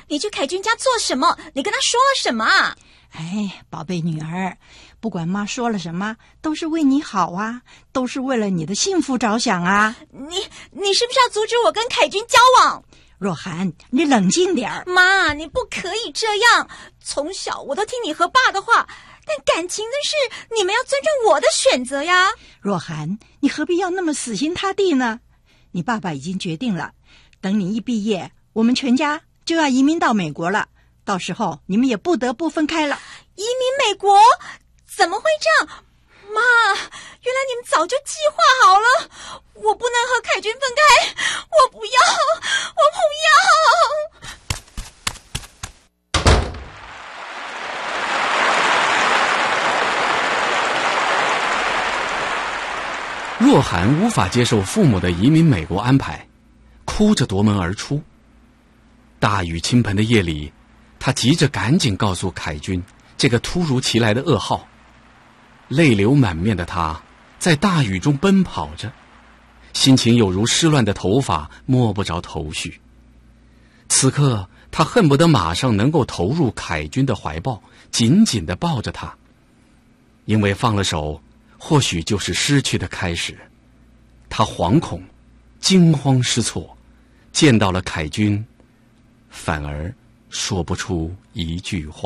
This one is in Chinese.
你去凯君家做什么？你跟他说了什么啊？ 哎，宝贝女儿，不管妈说了什么，都是为你好啊，都是为了你的幸福着想啊。 你是不是要阻止我跟凯君交往？ 若涵，你冷静点儿。 妈，你不可以这样。从小我都听你和爸的话，但感情的事你们要尊重我的选择呀。 若涵，你何必要那么死心塌地呢？你爸爸已经决定了，等你一毕业，我们全家就要移民到美国了。到时候你们也不得不分开了。 移民美国？怎么会这样？妈，原来你们早就计划好了。我不能和凯君分开，我不要，我不要。若涵无法接受父母的移民美国安排，哭着夺门而出。大雨倾盆的夜里，他急着赶紧告诉凯君这个突如其来的噩耗。泪流满面的他在大雨中奔跑着，心情有如湿乱的头发，摸不着头绪。此刻他恨不得马上能够投入凯君的怀抱，紧紧地抱着他，因为放了手，或许就是失去的开始。他惶恐，惊慌失措，见到了凯君，反而说不出一句话。